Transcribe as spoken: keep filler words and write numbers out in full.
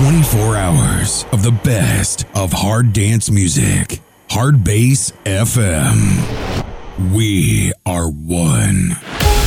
twenty-four hours of the best of hard dance music. Hard Bass F M. We